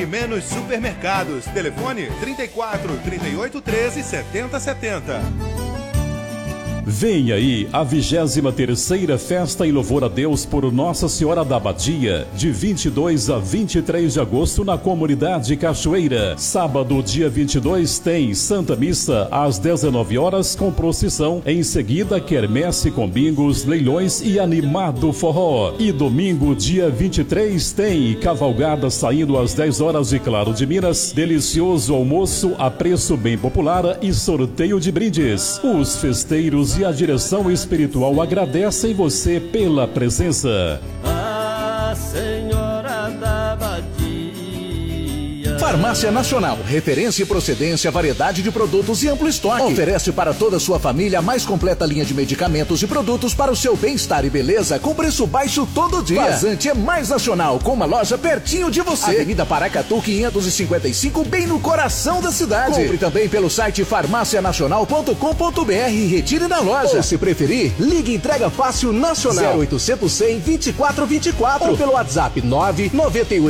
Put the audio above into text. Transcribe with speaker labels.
Speaker 1: Menos Supermercados. Telefone 34 38 13 70 70.
Speaker 2: Vem aí a 23ª Festa em Louvor a Deus por Nossa Senhora da Abadia, de 22 a 23 de agosto na comunidade Cachoeira. Sábado, dia 22, tem Santa Missa às 19 horas com procissão. Em seguida, quermesse com bingos, leilões e animado forró. E domingo, dia 23, tem cavalgada saindo às 10 horas de Claro de Minas, delicioso almoço a preço bem popular e sorteio de brindes. Os festeiros e a direção espiritual agradecem você pela presença.
Speaker 3: A Senhora da Abadia.
Speaker 4: Farmácia Nacional, referência e procedência, variedade de produtos e amplo estoque. Oferece para toda a sua família a mais completa linha de medicamentos e produtos para o seu bem-estar e beleza com preço baixo todo dia. Vazante é mais nacional, com uma loja pertinho de você. Avenida Paracatu 555, bem no coração da cidade. Compre também pelo site farmacianacional.com.br e retire na loja. Ou se preferir, ligue Entrega Fácil Nacional 0800 100 2424 ou pelo WhatsApp 998